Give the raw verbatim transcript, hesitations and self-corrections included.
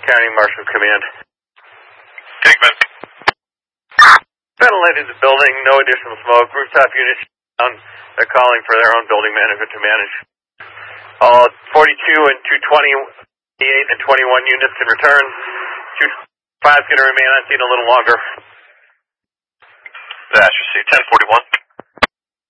County Marshal Command. Kingman. Ventilated the building, no additional smoke. Rooftop units down. They're calling for their own building management to manage. All forty-two and two twenty-eight and twenty-one units can return. two five is going to remain on scene a little longer. That's your C ten forty-one.